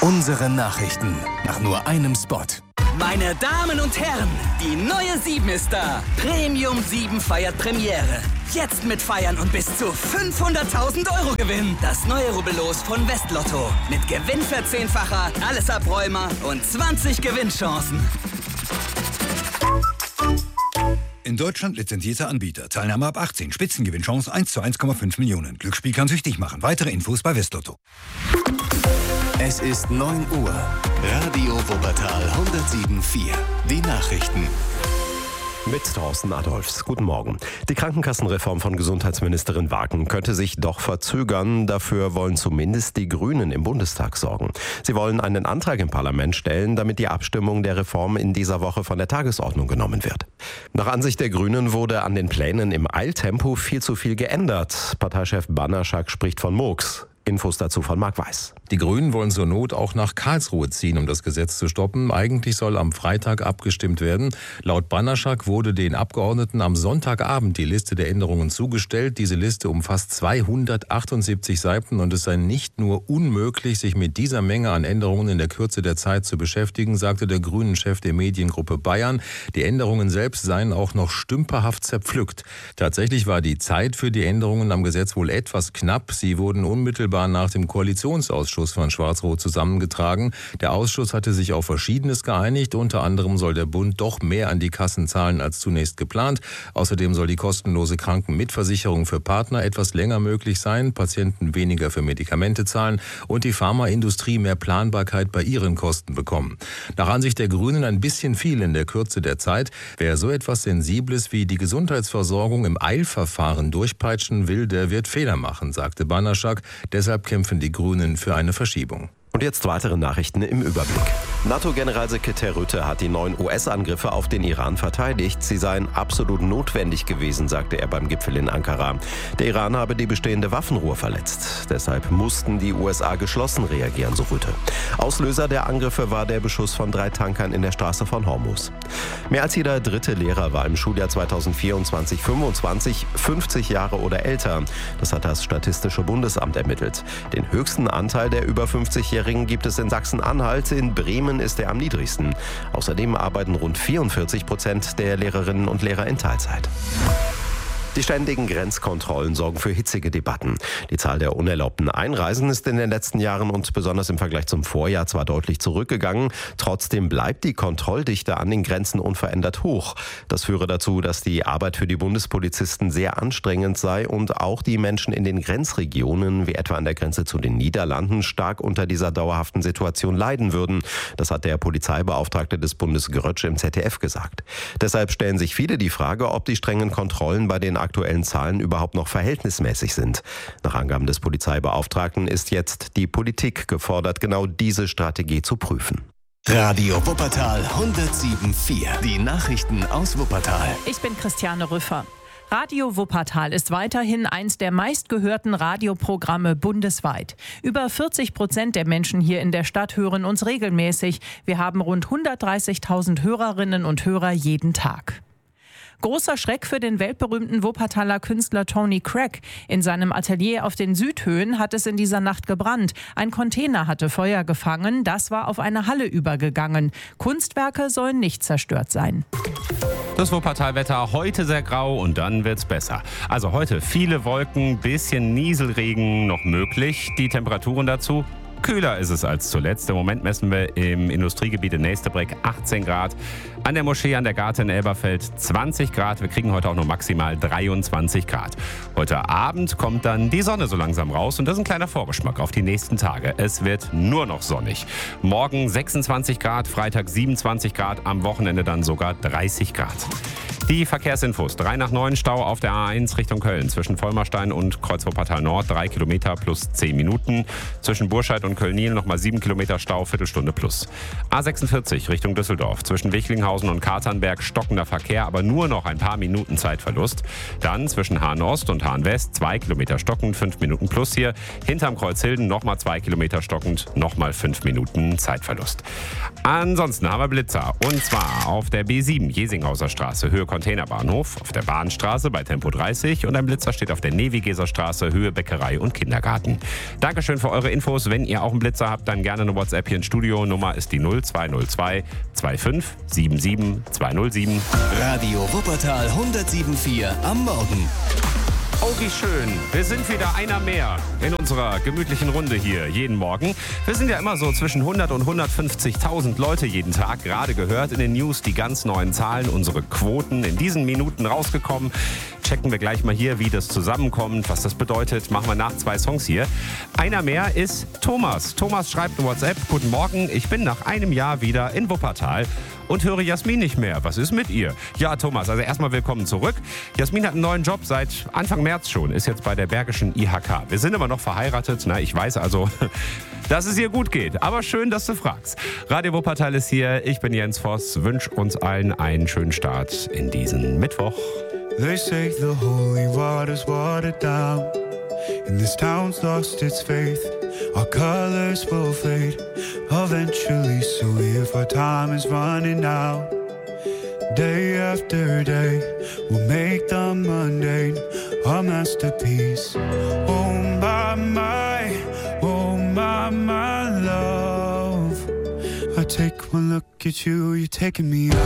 Unsere Nachrichten nach nur einem Spot. Meine Damen und Herren, die neue 7 ist da. Premium 7 feiert Premiere. Jetzt mit Feiern und bis zu 500.000 € Gewinn. Das neue Rubbellos von Westlotto. Mit Gewinnverzehnfacher, alles Abräumer und 20 Gewinnchancen. In Deutschland lizenzierter Anbieter. Teilnahme ab 18. Spitzengewinnchance 1 zu 1,5 Millionen. Glücksspiel kann süchtig machen. Weitere Infos bei Westlotto. Es ist 9 Uhr. Radio Wuppertal 107.4. Die Nachrichten. Mit Thorsten Adolfs. Guten Morgen. Die Krankenkassenreform von Gesundheitsministerin Wagen könnte sich doch verzögern. Dafür wollen zumindest die Grünen im Bundestag sorgen. Sie wollen einen Antrag im Parlament stellen, damit die Abstimmung der Reform in dieser Woche von der Tagesordnung genommen wird. Nach Ansicht der Grünen wurde an den Plänen im Eiltempo viel zu viel geändert. Parteichef Banaschak spricht von Murks. Infos dazu von Marc Weiß. Die Grünen wollen zur Not auch nach Karlsruhe ziehen, um das Gesetz zu stoppen. Eigentlich soll am Freitag abgestimmt werden. Laut Banaschak wurde den Abgeordneten am Sonntagabend die Liste der Änderungen zugestellt. Diese Liste umfasst 278 Seiten und es sei nicht nur unmöglich, sich mit dieser Menge an Änderungen in der Kürze der Zeit zu beschäftigen, sagte der Grünen-Chef der Mediengruppe Bayern. Die Änderungen selbst seien auch noch stümperhaft zerpflückt. Tatsächlich war die Zeit für die Änderungen am Gesetz wohl etwas knapp. Sie wurden unmittelbar nach dem Koalitionsausschuss von Schwarz-Rot zusammengetragen. Der Ausschuss hatte sich auf Verschiedenes geeinigt. Unter anderem soll der Bund doch mehr an die Kassen zahlen als zunächst geplant. Außerdem soll die kostenlose Krankenmitversicherung für Partner etwas länger möglich sein, Patienten weniger für Medikamente zahlen und die Pharmaindustrie mehr Planbarkeit bei ihren Kosten bekommen. Nach Ansicht der Grünen ein bisschen viel in der Kürze der Zeit. Wer so etwas Sensibles wie die Gesundheitsversorgung im Eilverfahren durchpeitschen will, der wird Fehler machen, sagte Banaschak. Deshalb kämpfen die Grünen für eine Verschiebung. Und jetzt weitere Nachrichten im Überblick. NATO-Generalsekretär Rutte hat die neuen US-Angriffe auf den Iran verteidigt. Sie seien absolut notwendig gewesen, sagte er beim Gipfel in Ankara. Der Iran habe die bestehende Waffenruhe verletzt. Deshalb mussten die USA geschlossen reagieren, so Rutte. Auslöser der Angriffe war der Beschuss von 3 Tankern in der Straße von Hormuz. Mehr als jeder dritte Lehrer war im Schuljahr 2024/25 50 Jahre oder älter. Das hat das Statistische Bundesamt ermittelt. Den höchsten Anteil der über 50-Jährigen gibt es in Sachsen-Anhalt. In Bremen ist er am niedrigsten. Außerdem arbeiten rund 44% der Lehrerinnen und Lehrer in Teilzeit. Die ständigen Grenzkontrollen sorgen für hitzige Debatten. Die Zahl der unerlaubten Einreisen ist in den letzten Jahren und besonders im Vergleich zum Vorjahr zwar deutlich zurückgegangen, trotzdem bleibt die Kontrolldichte an den Grenzen unverändert hoch. Das führe dazu, dass die Arbeit für die Bundespolizisten sehr anstrengend sei und auch die Menschen in den Grenzregionen, wie etwa an der Grenze zu den Niederlanden, stark unter dieser dauerhaften Situation leiden würden. Das hat der Polizeibeauftragte des Bundes Grötsch im ZDF gesagt. Deshalb stellen sich viele die Frage, ob die strengen Kontrollen bei den aktuellen Zahlen überhaupt noch verhältnismäßig sind. Nach Angaben des Polizeibeauftragten ist jetzt die Politik gefordert, genau diese Strategie zu prüfen. Radio Wuppertal 107.4. Die Nachrichten aus Wuppertal. Ich bin Christiane Rüffer. Radio Wuppertal ist weiterhin eins der meistgehörten Radioprogramme bundesweit. Über 40% der Menschen hier in der Stadt hören uns regelmäßig. Wir haben rund 130.000 Hörerinnen und Hörer jeden Tag. Großer Schreck für den weltberühmten Wuppertaler Künstler Tony Craig. In seinem Atelier auf den Südhöhen hat es in dieser Nacht gebrannt. Ein Container hatte Feuer gefangen, das war auf eine Halle übergegangen. Kunstwerke sollen nicht zerstört sein. Das Wuppertalwetter heute sehr grau und dann wird's besser. Also heute viele Wolken, bisschen Nieselregen noch möglich. Die Temperaturen dazu? Kühler ist es als zuletzt. Im Moment messen wir im Industriegebiet in Nächstebreck 18 Grad. An der Moschee an der Garte in Elberfeld 20 Grad. Wir kriegen heute auch noch maximal 23 Grad. Heute Abend kommt dann die Sonne so langsam raus und das ist ein kleiner Vorgeschmack auf die nächsten Tage. Es wird nur noch sonnig. Morgen 26 Grad, Freitag 27 Grad, am Wochenende dann sogar 30 Grad. Die Verkehrsinfos. 3 nach 9 Stau auf der A1 Richtung Köln. Zwischen Vollmerstein und Kreuz-Wuppertal Nord 3 Kilometer plus 10 Minuten. Zwischen Burscheid und Köln-Niel nochmal 7 Kilometer Stau, Viertelstunde plus. A46 Richtung Düsseldorf. Zwischen Wichlinghausen und Katernberg stockender Verkehr, aber nur noch ein paar Minuten Zeitverlust. Dann zwischen Hahn-Ost und Hahn-West 2 Kilometer stockend, 5 Minuten plus hier. Hinterm Kreuzhilden nochmal 2 Kilometer stockend, nochmal 5 Minuten Zeitverlust. Ansonsten haben wir Blitzer. Und zwar auf der B7 Jesinghauser Straße, Höhe Containerbahnhof, auf der Bahnstraße bei Tempo 30 und ein Blitzer steht auf der Nevigeser Straße, Höhe Bäckerei und Kindergarten. Dankeschön für eure Infos. Wenn ihr auch einen Blitzer habt, dann gerne eine WhatsApp hier ins Studio. Nummer ist die 0202 25 77 207. Radio Wuppertal 107.4 am Morgen. Oh, wie schön. Wir sind wieder einer mehr in unserer gemütlichen Runde hier jeden Morgen. Wir sind ja immer so zwischen 100 und 150.000 Leute jeden Tag. Gerade gehört in den News die ganz neuen Zahlen, unsere Quoten in diesen Minuten rausgekommen. Checken wir gleich mal hier, wie das zusammenkommt, was das bedeutet. Machen wir nach 2 Songs hier. Einer mehr ist Thomas. Thomas schreibt in WhatsApp: Guten Morgen, ich bin nach einem Jahr wieder in Wuppertal und höre Jasmin nicht mehr. Was ist mit ihr? Ja, Thomas, also erstmal willkommen zurück. Jasmin hat einen neuen Job seit Anfang März schon, ist jetzt bei der Bergischen IHK. Wir sind aber noch verheiratet. Na, ich weiß also, dass es ihr gut geht. Aber schön, dass du fragst. Radio Wuppertal ist hier. Ich bin Jens Voss. Wünsche uns allen einen schönen Start in diesen Mittwoch. They say the holy water's watered down, and this town's lost its faith. Our colors will fade eventually, so if our time is running out, day after day, we'll make the mundane a masterpiece. Oh my love, I take one look at you, you're taking me out.